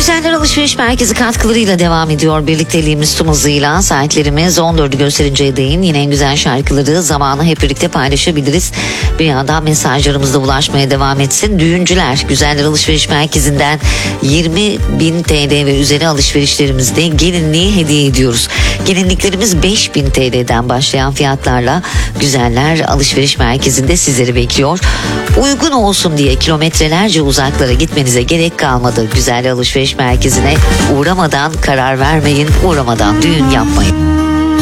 Güzeller Alışveriş Merkezi katkılarıyla devam ediyor birlikteliğimiz tüm hızıyla. Saatlerimiz 14'ü gösterinceye değin yine en güzel şarkıları zamanı hep birlikte paylaşabiliriz. Bir yandan mesajlarımız da ulaşmaya devam etsin. Düğüncüler Güzeller Alışveriş Merkezi'nden 20.000 TL ve üzeri alışverişlerimizde gelinliği hediye ediyoruz. Gelinliklerimiz 5.000 TL'den başlayan fiyatlarla Güzeller Alışveriş Merkezi'nde sizleri bekliyor. Uygun olsun diye kilometrelerce uzaklara gitmenize gerek kalmadı. Güzeller Alışveriş Merkezi'ne uğramadan karar vermeyin, uğramadan düğün yapmayın.